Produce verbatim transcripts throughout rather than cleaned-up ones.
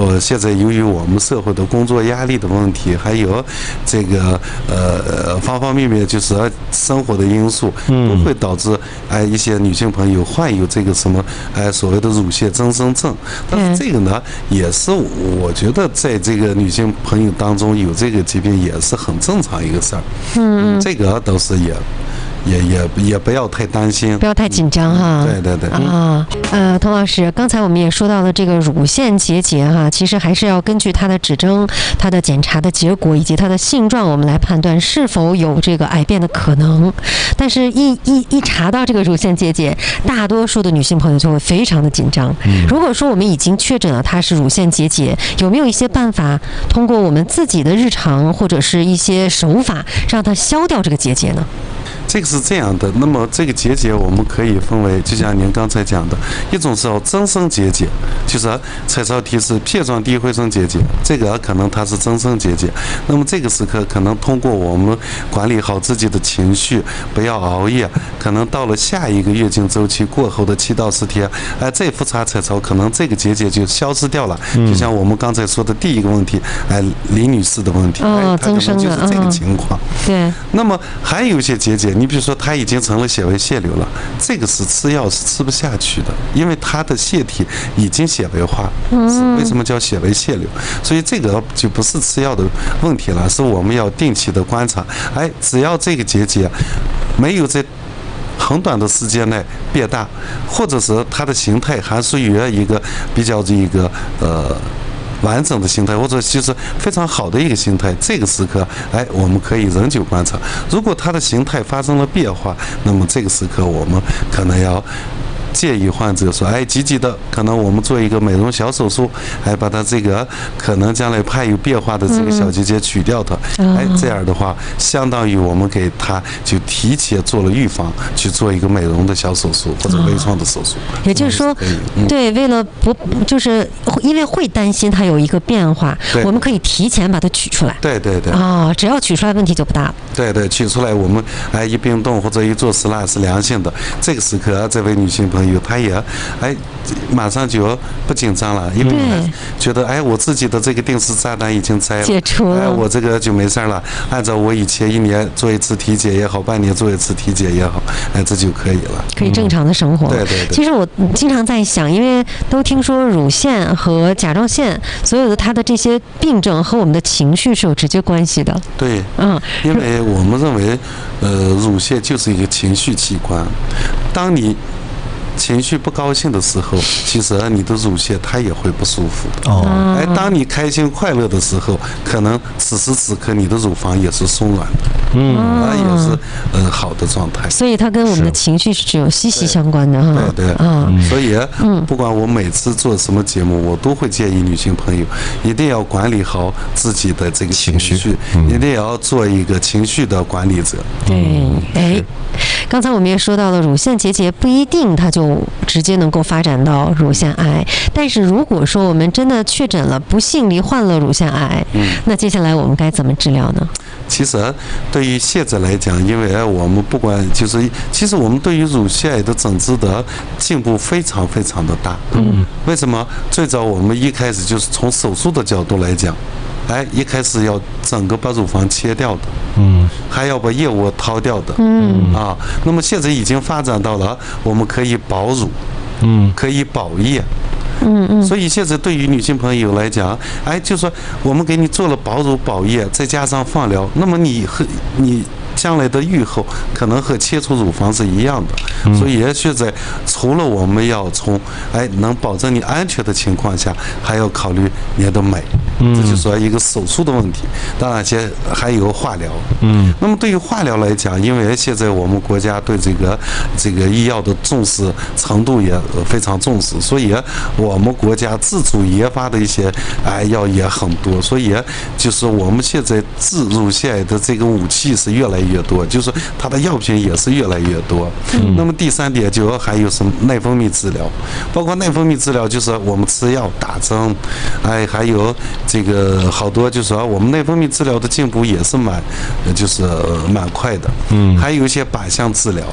呃，现在由于我们社会的工作压力的问题，还有这个呃方方面面，就是生活的因素，都会导致哎、呃、一些女性朋友患有这个什么哎、呃、所谓的乳腺增生症。但是这个呢，也是我觉得在这个女性朋友当中有这个疾病也是很正常一个事儿。嗯，这个倒是也。也也也不要太担心， 不要太紧张哈。 对对对啊，呃，童老师，刚才我们也说到了这个乳腺结节哈，其实还是要根据它的指征、它的检查的结果以及它的性状，我们来判断是否有这个癌变的可能。但是一，一一一查到这个乳腺结节，大多数的女性朋友就会非常的紧张。嗯、如果说我们已经确诊了它是乳腺结节，有没有一些办法通过我们自己的日常或者是一些手法，让它消掉这个结节呢？ 这个是这样的，那么这个结节我们可以分为，就像您刚才讲的，一种是增生结节，就是彩超提示片状低回声结节，这个可能它是增生结节。那么这个时刻可能通过我们管理好自己的情绪，不要熬夜，可能到了下一个月经周期过后的七到十天，哎，再复查彩超，可能这个结节就消失掉了。嗯、就像我们刚才说的第一个问题，哎，李女士的问题， 哦、 哎，增生就是这个情况。 嗯、对。 那么还有一些结节。你比如说，它已经成了血位腺瘤了，这个是吃药是吃不下去的，因为它的腺体已经纤维化。嗯，为什么叫血位腺瘤？所以这个就不是吃药的问题了，是我们要定期的观察。哎，只要这个结节没有在很短的时间内变大，或者是它的形态还属于一个比较这一个呃。完整的形态，或者就是非常好的一个形态，这个时刻，哎，我们可以仍旧观察。如果它的形态发生了变化，那么这个时刻我们可能要建议患者说，哎，积极的，可能我们做一个美容小手术，哎，把它这个可能将来怕有变化的这个小结节取掉它，嗯、哎，这样的话，相当于我们给他就提前做了预防，去做一个美容的小手术或者微创的手术。 哦、也就是说，嗯、对，为了不就是因为会担心它有一个变化，我们可以提前把它取出来。 对对对。 啊、哦，只要取出来，问题就不大了。 对对，取出来，我们哎一冰冻或者一做实蜡是良性的，这个时刻这位女性朋友。他也哎，马上就不紧张了，因为觉得哎，我自己的这个定时炸弹已经摘了， 解除了， 哎，我这个就没事了。按照我以前一年做一次体检也好，半年做一次体检也好，哎，这就可以了， 可以正常的生活。 嗯、对对对。 其实我经常在想，因为都听说乳腺和甲状腺所有的它的这些病症和我们的情绪是有直接关系的。 对，嗯，因为我们认为，呃，乳腺就是一个情绪器官，当你情绪不高兴的时候，其实你的乳腺它也会不舒服。哦，哎，当你开心快乐的时候，可能此时此刻你的乳房也是松软的，嗯，那也是呃好的状态。 所以它跟我们的情绪是只有息息相关的哈。 对对，啊，所以嗯，不管我每次做什么节目，我都会建议女性朋友一定要管理好自己的这个情绪，一定要做一个情绪的管理者。 对，哎，刚才我们也说到了，乳腺结节不一定它就直接能够发展到乳腺癌，但是如果说我们真的确诊了，不幸罹患了乳腺癌，嗯，那接下来我们该怎么治疗呢？ 其实对于现在来讲，因为我们不管就是，其实我们对于乳腺癌的诊治的进步非常非常的大。嗯，为什么？最早我们一开始就是从手术的角度来讲，哎，一开始要整个把乳房切掉的，嗯，还要把腋窝掏掉的，嗯啊，那么现在已经发展到了我们可以保乳，嗯，可以保腋。嗯嗯，所以现在对于女性朋友来讲，哎，就说我们给你做了保乳保腋，再加上放疗，那么你和你将来的预后可能和切除乳房是一样的。嗯、所以现在除了我们要从哎能保证你安全的情况下，还要考虑你的美。嗯，这就是说一个手术的问题。当然，些还有化疗。嗯，那么对于化疗来讲，因为现在我们国家对这个这个医药的重视程度也非常重视，所以我们国家自主研发的一些哎药也很多，所以就是我们现在治乳腺癌的这个武器是越来越多，就是它的药品也是越来越多。嗯，那么第三点就还有什么内分泌治疗，包括内分泌治疗就是我们吃药打针，哎，还有这个好多就是说我们内分泌治疗的进步也是蛮就是蛮快的。嗯，还有一些靶向治疗。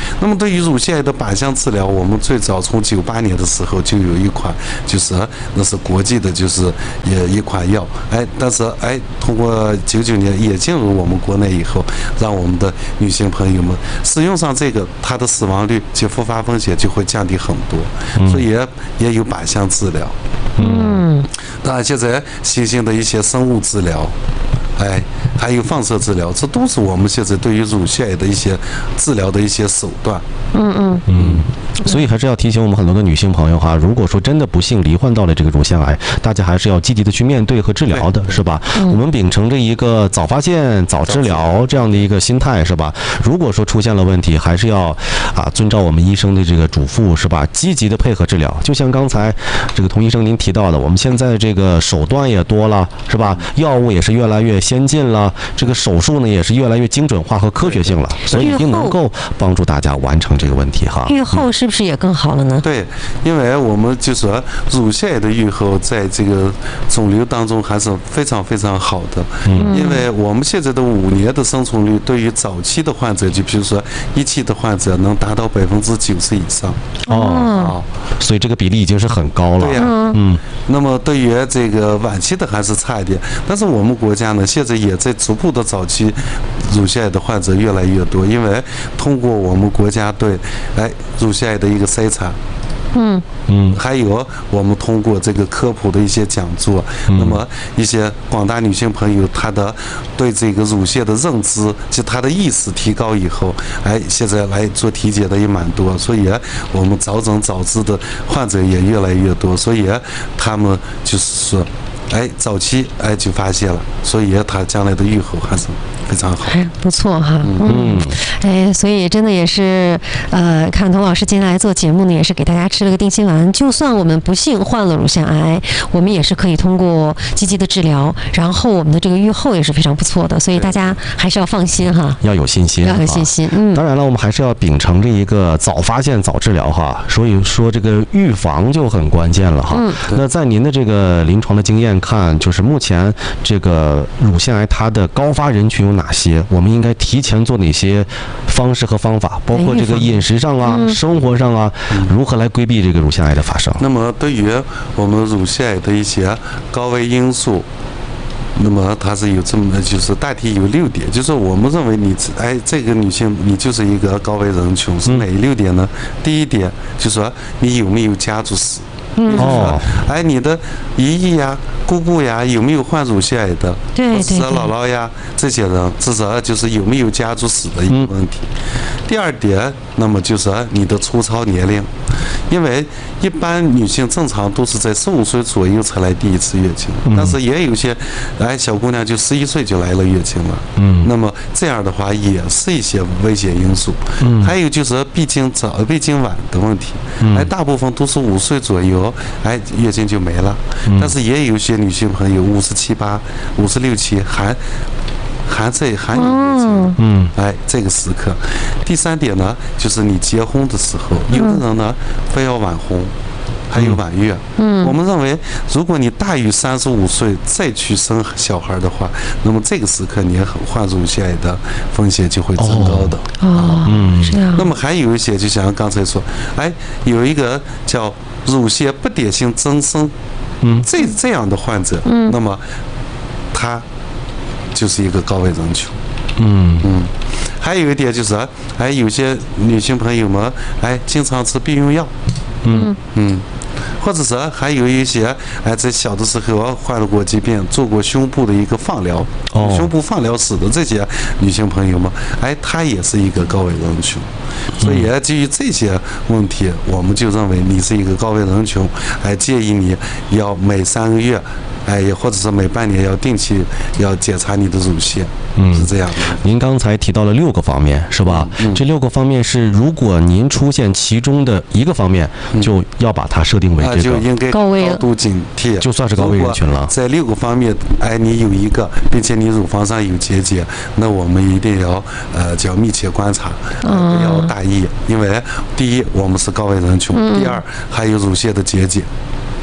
那么对于乳腺癌的靶向治疗，我们最早从九八年的时候就有一款，就是那是国际的，就是也一款药，哎，但是哎，通过九九年也进入我们国内以后，让我们的女性朋友们使用上这个，它的死亡率及复发风险就会降低很多，嗯、所以也也有靶向治疗。嗯，当然现在新兴的一些生物治疗。哎，还有放射治疗，这都是我们现在对于乳腺癌的一些治疗的一些手段。 嗯嗯嗯，所以还是要提醒我们很多的女性朋友哈，如果说真的不幸罹患到了这个乳腺癌，大家还是要积极的去面对和治疗的，是吧？嗯、我们秉承着一个早发现、早治疗这样的一个心态，是吧？如果说出现了问题，还是要啊遵照我们医生的这个嘱咐，是吧？积极的配合治疗。就像刚才这个童医生您提到的，我们现在这个手段也多了，是吧？药物也是越来越先进了，这个手术呢也是越来越精准化和科学性了，所以一定能够帮助大家完成这个问题哈。 愈后是不是也更好了呢？ 对，因为我们就说乳腺癌的愈后在这个肿瘤当中还是非常非常好的，嗯，因为我们现在的五年的生存率对于早期的患者，就比如说一期的患者能达到百分之九十以上。 哦，所以这个比例已经是很高了。 对呀、啊，嗯。那么对于这个晚期的还是差一点，但是我们国家呢，现在也在逐步的早期乳腺癌的患者越来越多，因为通过我们国家对哎乳腺癌的一个筛查。嗯嗯，还有我们通过这个科普的一些讲座，嗯、那么一些广大女性朋友，她的对这个乳腺的认知及她的意识提高以后，哎，现在来做体检的也蛮多，所以我们早诊早治的患者也越来越多，所以他们就是说。哎，早期哎就发现了，所以他将来的愈后还是非常好， 哎，不错哈，嗯，哎，所以真的也是，呃，看童老师今天来做节目呢，也是给大家吃了个定心丸。就算我们不幸患了乳腺癌，我们也是可以通过积极的治疗，然后我们的这个愈后也是非常不错的，所以大家还是要放心哈， 要有信心， 要有信心。嗯， 当然了，我们还是要秉承着一个早发现、早治疗哈，所以说这个预防就很关键了哈。嗯，那在您的这个临床的经验看，就是目前这个乳腺癌它的高发人群有哪些？我们应该提前做哪些方式和方法？包括这个饮食上啊、嗯、生活上啊，如何来规避这个乳腺癌的发生？ 那么对于我们乳腺癌的一些高危因素。那么它是有这么，就是大体有六点，就是我们认为你，哎，这个女性你就是一个高危人群，是哪六点呢？嗯、第一点就是说你有没有家族史。嗯哦，哎，你的姨姨呀、姑姑呀，有没有患乳腺癌的？ 对对对。 姥姥呀，这些人，至少就是有没有家族史的一个问题。嗯、第二点，那么就是你的初潮年龄，因为一般女性正常都是在十五岁左右才来第一次月经，嗯、但是也有些，哎，小姑娘就十一岁就来了月经了。嗯。那么这样的话也是一些危险因素。嗯。还有就是闭经早、闭经晚的问题，嗯、哎，大部分都是五岁左右。哎，月经就没了，嗯、但是也有些女性朋友五十七八、五十六七还还在还有月经，嗯，哎，这个时刻。第三点呢，就是你结婚的时候，有的人呢非要晚婚。还有晚月，嗯，我们认为，如果你大于三十五岁再去生小孩的话，那么这个时刻你患乳腺癌的风险就会增高的。 哦，嗯，这样。 那么还有一些，就像刚才说，哎，有一个叫乳腺不典型增生，嗯，这这样的患者，嗯，那么他就是一个高危人群。嗯嗯，还有一点就是，哎，有些女性朋友们，哎，经常吃避孕药，嗯嗯。或者是还有一些哎，在小的时候患了过疾病，做过胸部的一个放疗，哦、胸部放疗史的这些女性朋友们，哎，她也是一个高危人群。所以基于这些问题，我们就认为你是一个高危人群，哎，建议你要每三个月。哎，或者是每半年要定期要检查你的乳腺，嗯，是这样的。 您刚才提到了六个方面，是吧？嗯嗯、这六个方面是，如果您出现其中的一个方面，嗯、就要把它设定为这个、 啊、就应该高度警惕， 就算是高危人群了。 在六个方面，哎，你有一个，并且你乳房上有结节，那我们一定要呃叫密切观察，呃、不要大意，因为第一我们是高危人群，嗯、第二还有乳腺的结节。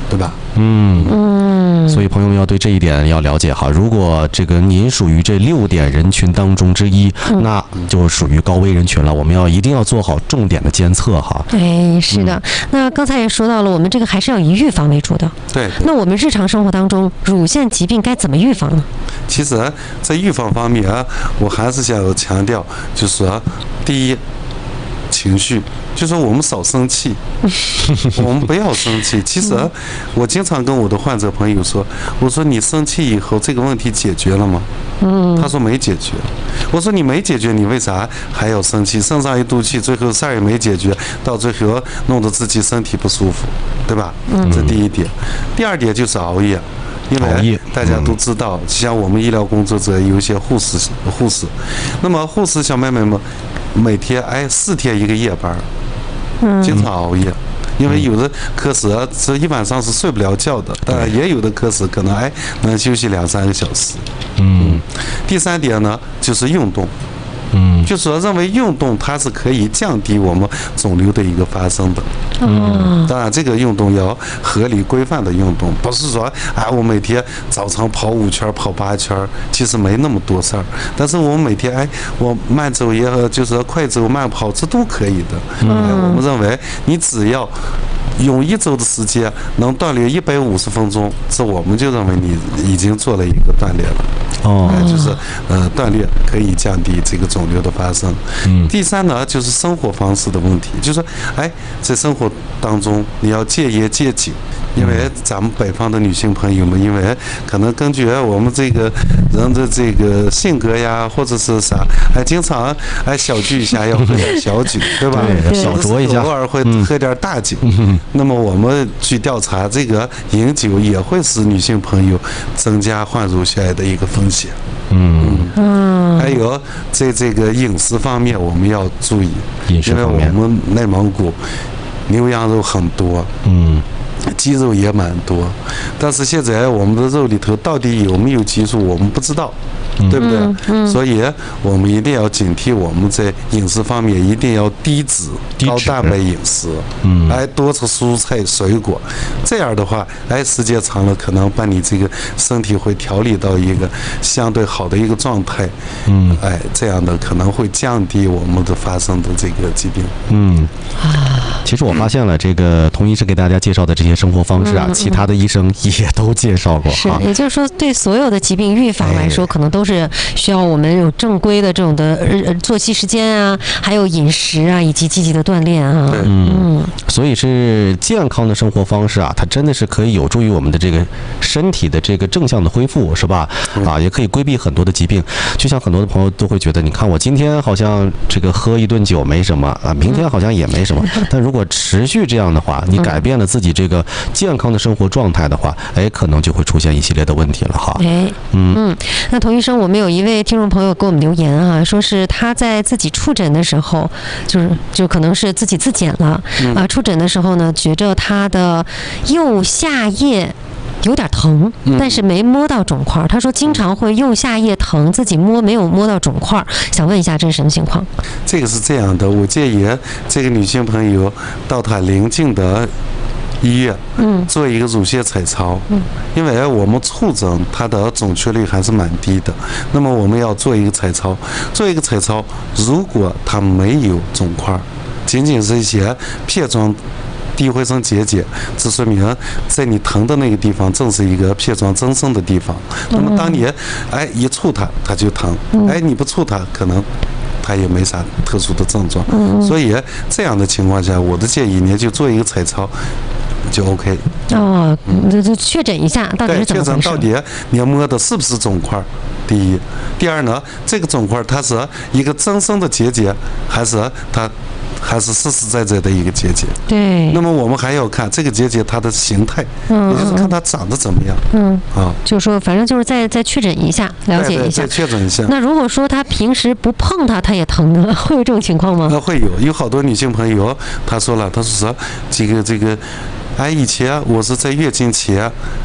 对吧？ 嗯嗯， 所以朋友们要对这一点要了解哈。如果这个您属于这六点人群当中之一， 嗯、 那就属于高危人群了。我们要一定要做好重点的监测哈。 哎，是的。嗯、那刚才也说到了，我们这个还是要以预防为主的。 对。 那我们日常生活当中，乳腺疾病该怎么预防呢？ 其实，在预防方面啊，我还是想强调，就是说，第一，情绪。就说我们少生气，我们不要生气。其实，我经常跟我的患者朋友说，我说你生气以后这个问题解决了吗？嗯，他说没解决。我说你没解决，你为啥还要生气？身上一肚气，最后事儿也没解决，到最后弄得自己身体不舒服，对吧？嗯，这第一点。第二点就是熬夜。因为大家都知道，像我们医疗工作者有一些护士，护士，那么护士小妹妹们每天哎四天一个夜班，经常熬夜，因为有的科室这一晚上是睡不了觉的，当然也有的科室可能哎能休息两三个小时。嗯，第三点呢就是运动。嗯，就是说认为运动它是可以降低我们肿瘤的一个发生的。嗯，当然这个运动要合理规范的运动，不是说啊我每天早上跑五圈跑八圈，其实没那么多事儿。但是我们每天哎我慢走也就是快走慢跑这都可以的。嗯，哎、我们认为你只要用一周的时间能锻炼一百五十分钟，这我们就认为你已经做了一个锻炼了。哦，哎、就是呃锻炼可以降低这个肿瘤的发生。嗯，第三呢就是生活方式的问题，就是哎在生活当中你要戒烟戒酒，因为咱们北方的女性朋友们，因为可能根据我们这个人的这个性格呀，或者是啥，还经常哎小聚一下要喝点小酒，对吧？ 对，小酌一下， 偶尔会喝点大酒。嗯，那么我们据调查，这个饮酒也会使女性朋友增加患乳腺癌的一个风险。嗯嗯，还有在这个饮食方面我们要注意， 饮食方面， 因为我们内蒙古牛羊肉很多， 嗯， 鸡肉也蛮多，但是现在我们的肉里头到底有没有激素，我们不知道。对不对？嗯嗯、所以我们一定要警惕，我们在饮食方面一定要低脂、高蛋白饮食，嗯，哎，多吃蔬菜水果。这样的话，哎，时间长了，可能把你这个身体会调理到一个相对好的一个状态，嗯，哎，这样的可能会降低我们的发生的这个疾病。 嗯，其实我发现了，这个童医师给大家介绍的这些生活方式啊，嗯、其他的医生也都介绍过。 是，也就是说，对所有的疾病预防来说，哎、可能都是。是需要我们有正规的这种的呃作息时间啊，还有饮食啊，以及积极的锻炼啊。 嗯，所以是健康的生活方式啊，它真的是可以有助于我们的这个身体的这个正向的恢复，是吧？啊，也可以规避很多的疾病。就像很多的朋友都会觉得，你看我今天好像这个喝一顿酒没什么啊，明天好像也没什么。但如果持续这样的话，你改变了自己这个健康的生活状态的话，哎，可能就会出现一系列的问题了哈。 哎，嗯嗯，那童医生。我们有一位听众朋友给我们留言啊，说是他在自己触诊的时候，就是就可能是自己自检了啊、嗯呃，触诊的时候呢，觉着他的右下叶有点疼，但是没摸到肿块。他说经常会右下叶疼，自己摸没有摸到肿块，想问一下这是什么情况？ 这个是这样的，我建议这个女性朋友到她邻近的医院，嗯，做一个乳腺彩超，嗯，因为我们触诊它的准确率还是蛮低的，那么我们要做一个彩超，做一个彩超，如果它没有肿块，仅仅是一些片状低回声结节，这说明在你疼的那个地方正是一个片状增生的地方。那么当你哎一触它，它就疼；哎你不触它，可能它也没啥特殊的症状。所以这样的情况下，我的建议你就做一个彩超。就 OK 哦，就就确诊一下到底是怎么回事？ 对，确诊到底你摸的是不是肿块？第一，第二呢，这个肿块它是一个增生的结节，还是它还是实实在在的一个结节？ 对。 那么我们还要看这个结节它的形态，嗯，也就是看它长得怎么样。嗯。啊， 就是说，反正就是再再确诊一下，了解一下。 再确诊一下。 那如果说他平时不碰它，它也疼呢，会有这种情况吗？ 那会有，有好多女性朋友，她说了，她说这个这个。哎，以前我是在月经前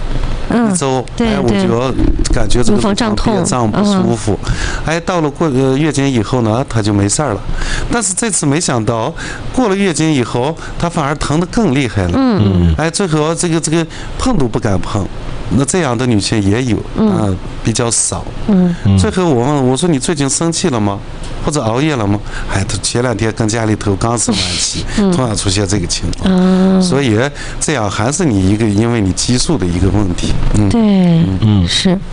嗯一周， 对哎，我对就感觉这个乳房胀痛憋胀不舒服，哎，到了过呃月经以后呢，她就没事儿了。但是这次没想到，过了月经以后，她反而疼得更厉害了。 嗯哎，最后这个这个碰都不敢碰。那这样的女性也有，啊、比较少。 嗯最后我问我说你最近生气了吗？或者熬夜了吗？哎，他前两天跟家里头刚生完气，同样出现这个情况。 啊， 所以这样还是你一个因为你激素的一个问题。嗯， 对， 嗯是。